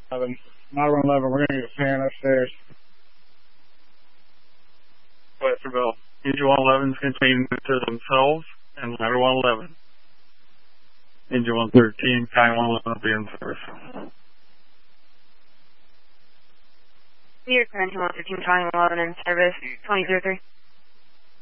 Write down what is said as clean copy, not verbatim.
Ladder 111, we're going to get Pan upstairs. Westerville. Engine 111 is contained to themselves and Ladder 111. Engine 113, Kind 111 will be in service. New York 113, Kind 111 in service, 2003.